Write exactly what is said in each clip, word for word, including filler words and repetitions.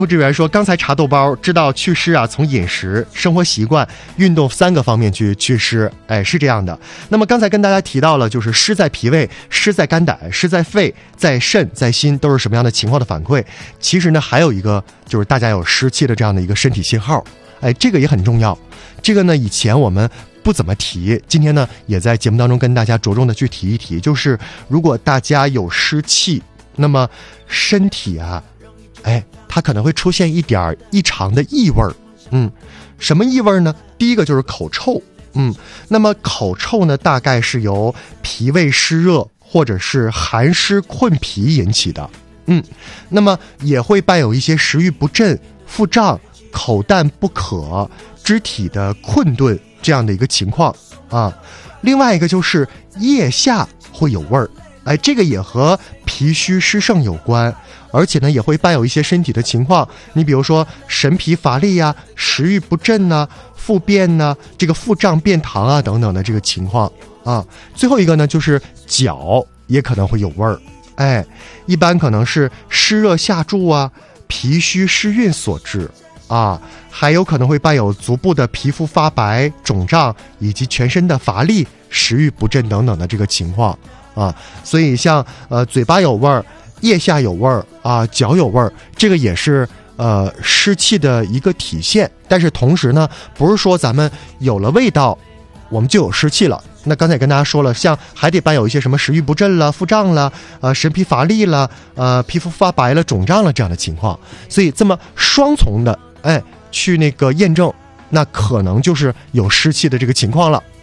副职员说，刚才查豆包知道祛湿啊，从饮食、生活习惯、运动三个方面去祛湿，哎，是这样的。那么刚才跟大家提到了，就是湿在脾胃、湿在肝胆、湿在肺、在肾、在心，都是什么样的情况的反馈。其实呢，还有一个就是大家有湿气的这样的一个身体信号，哎，这个也很重要。这个呢，以前我们不怎么提，今天呢，也在节目当中跟大家着重的去提一提，就是如果大家有湿气，那么身体啊，哎，它可能会出现一点异常的异味儿，嗯，什么异味呢？第一个就是口臭，嗯，那么口臭呢，大概是由脾胃湿热或者是寒湿困脾引起的，嗯，那么也会伴有一些食欲不振、腹胀、口淡不渴、肢体的困顿这样的一个情况啊。另外一个就是腋下会有味儿，哎，这个也和脾虚湿盛有关。而且呢，也会伴有一些身体的情况，你比如说神疲乏力呀、食欲不振呐、腹便呐、这个腹胀便溏啊等等的这个情况啊。最后一个呢，就是脚也可能会有味儿，哎，一般可能是湿热下注啊、脾虚湿运所致啊，还有可能会伴有足部的皮肤发白、肿胀，以及全身的乏力、食欲不振等等的这个情况啊。所以像呃嘴巴有味儿、腋下有味儿啊，脚有味儿，这个也是呃湿气的一个体现。但是同时呢，不是说咱们有了味道，我们就有湿气了。那刚才也跟大家说了，像还得伴有一些什么食欲不振了、腹胀了、呃神疲乏力了、呃皮肤发白了、肿胀了这样的情况。所以这么双重的，哎，去那个验证，那可能就是有湿气的这个情况了。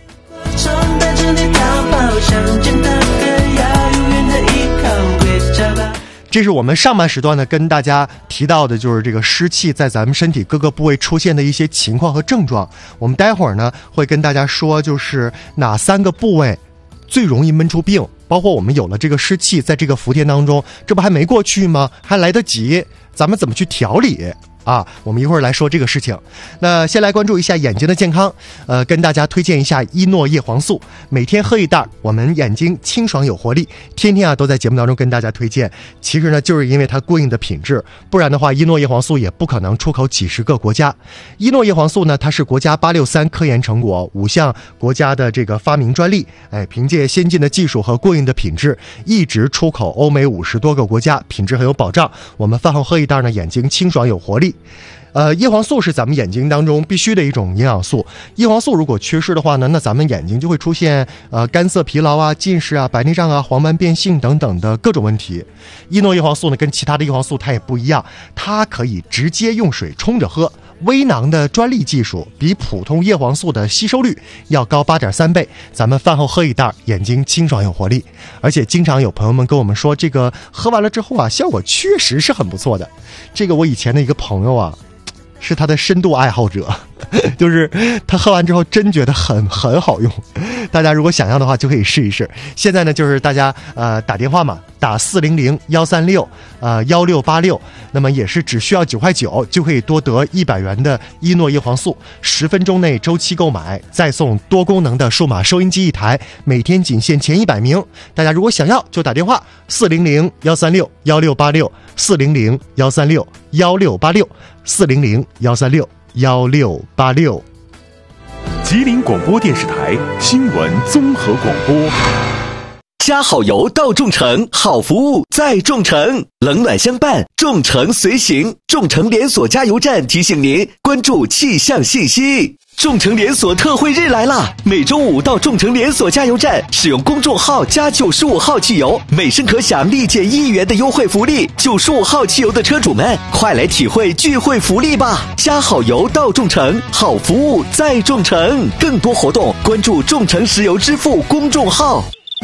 这是我们上半时段呢跟大家提到的，就是这个湿气在咱们身体各个部位出现的一些情况和症状。我们待会儿呢会跟大家说，就是哪三个部位最容易闷出病，包括我们有了这个湿气在这个伏天当中，这不还没过去吗？还来得及，咱们怎么去调理啊？我们一会儿来说这个事情。那先来关注一下眼睛的健康，呃，跟大家推荐一下伊诺叶黄素，每天喝一袋，我们眼睛清爽有活力。天天啊都在节目当中跟大家推荐。其实呢，就是因为它过硬的品质，不然的话，伊诺叶黄素也不可能出口几十个国家。伊诺叶黄素呢，它是国家八六三科研成果，五项国家的这个发明专利，哎，凭借先进的技术和过硬的品质，一直出口欧美五十多个国家，品质很有保障。我们饭后喝一袋呢，眼睛清爽有活力。呃，叶黄素是咱们眼睛当中必须的一种营养素。叶黄素如果缺失的话呢，那咱们眼睛就会出现呃干涩疲劳啊、近视啊、白内障啊、黄斑变性等等的各种问题。伊诺叶黄素呢，跟其他的叶黄素它也不一样，它可以直接用水冲着喝。微囊的专利技术比普通叶黄素的吸收率要高 八点三倍，咱们饭后喝一袋，眼睛清爽有活力。而且经常有朋友们跟我们说，这个喝完了之后啊，效果确实是很不错的。这个我以前的一个朋友啊，是他的深度爱好者，就是他喝完之后真觉得很很好用。大家如果想要的话就可以试一试。现在呢就是大家呃打电话嘛，打四零零一三六呃一六八六，那么也是只需要九块九就可以多得一百元的伊诺叶黄素，十分钟内周期购买，再送多功能的数码收音机一台，每天仅限前一百名。大家如果想要就打电话四零零一三六一六八六，四零零一三六一六八六，四零零一三六一六八六。 吉林广播电视台新闻综合广播。 加好油到众诚，好服务在众诚，冷暖相伴，众诚随行。众诚连锁加油站提醒您关注气象信息。众诚连锁特惠日来啦！每周五到众诚连锁加油站使用公众号加九十五号汽油，每升可享立减一元的优惠福利。九十五号汽油的车主们，快来体会聚会福利吧！加好油到众诚，好服务在众诚。更多活动关注众诚石油支付公众号。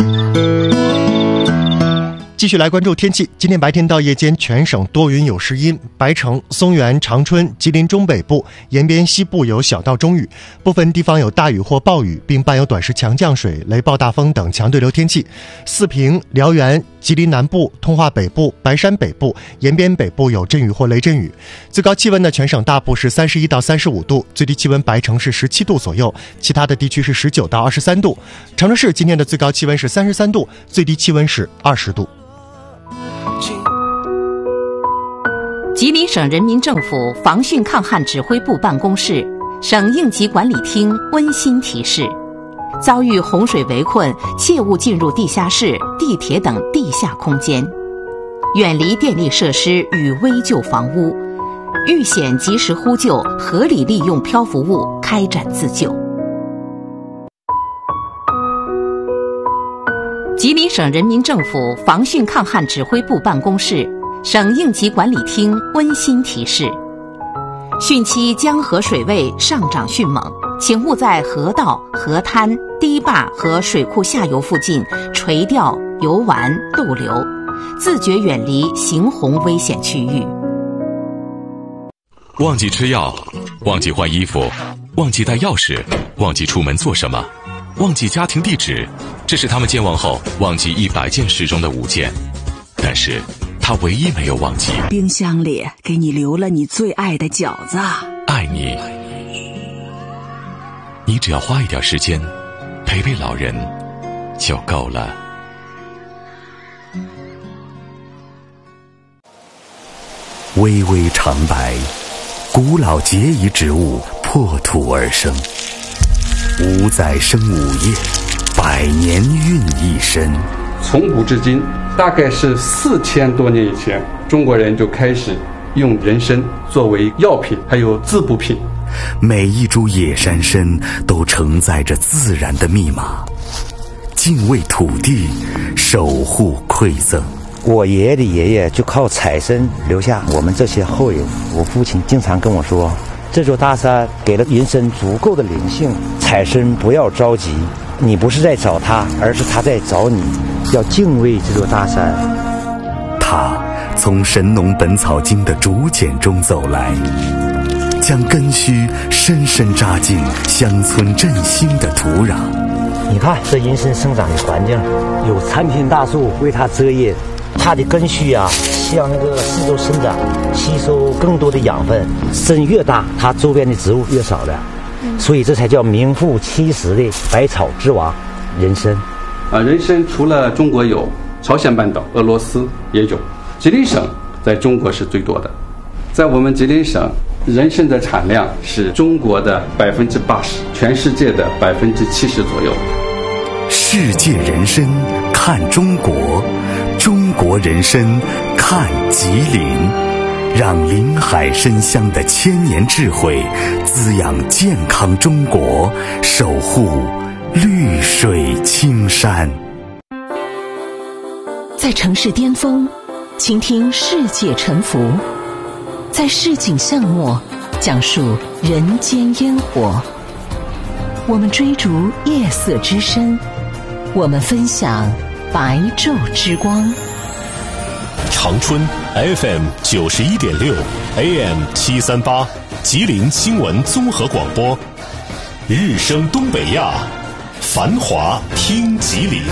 继续来关注天气。今天白天到夜间全省多云有时阴，白城、松原、长春、吉林中北部沿边西部有小到中雨，部分地方有大雨或暴雨，并伴有短时强降水、雷暴大风等强对流天气。四平、辽源、吉林南部、通化北部、白山北部沿边北部有阵雨或雷阵雨。最高气温呢，全省大部是三十一到三十五度，最低气温白城是十七度左右，其他的地区是十九到二十三度。长春市今天的最高气温是三十三度，最低气温是二十度。 吉林省人民政府防汛抗旱指挥部办公室、省应急管理厅温馨提示：遭遇洪水围困，切勿进入地下室、地铁等地下空间，远离电力设施与危旧房屋，遇险及时呼救，合理利用漂浮物开展自救。吉林省人民政府防汛抗旱指挥部办公室、省应急管理厅温馨提示：汛期江河水位上涨迅猛，请勿在河道、河滩、堤坝和水库下游附近垂钓、游玩、逗留，自觉远离行洪危险区域。 忘记吃药，忘记换衣服，忘记带钥匙，忘记出门做什么，忘记家庭地址，这是他们健忘后忘记一百件事中的五件，但是他唯一没有忘记， 冰箱里给你留了你最爱的饺子。 爱你，你只要花一点时间陪陪老人就够了。 巍巍长白，古老节遗植物破土而生，五载生五叶，百年孕一身。 从古至今，大概是四千多年以前，中国人就开始用人参作为药品，还有滋补品。 每一株野山参都承载着自然的密码，敬畏土地，守护馈赠。 我爷爷的爷爷就靠采参留下我们这些后人。我父亲经常跟我说，这座大山给了人参足够的灵性，采参不要着急，你不是在找它，而是它在找你，要敬畏这座大山。 他从《神农本草经》的竹简中走来，将根须深深扎进乡村振兴的土壤。 你看这人参生长的环境，有参天大树为它遮阴，它的根须啊向那个四周伸展，吸收更多的养分。参越大，它周边的植物越少了，所以这才叫名副其实的百草之王人参。 啊，人参除了中国有，朝鲜半岛、俄罗斯也有，吉林省在中国是最多的。在我们吉林省，人参的产量是中国的百分之八十，全世界的百分之七十左右。 世界人参看中国，中国人参看吉林，让林海参香的千年智慧滋养健康中国，守护绿水青山。 在城市巅峰，倾听世界沉浮；在市井巷陌，讲述人间烟火。我们追逐夜色之深，我们分享白昼之光。 长春 F M 九十一点六 A M 七三八，吉林新闻综合广播，日升东北亚，繁华听吉林。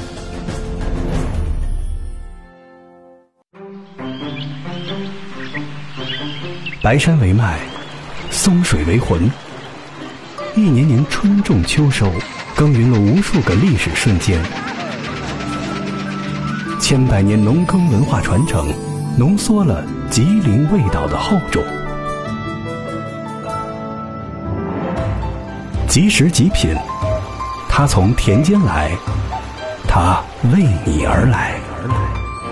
白山为脉，松水为魂。一年年春种秋收，耕耘了无数个历史瞬间。千百年农耕文化传承，浓缩了吉林味道的厚重。即食即品，它从田间来，它为你而来。